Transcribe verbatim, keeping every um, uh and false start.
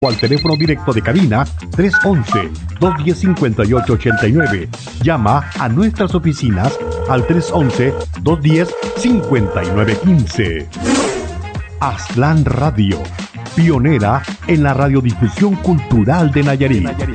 o al teléfono directo de cabina tres once, dos diez, cincuenta y ocho ochenta y nueve. Llama a nuestras oficinas al tres once, dos diez, cincuenta y nueve quince. Aztlán Radio, pionera en la radiodifusión cultural de Nayarit.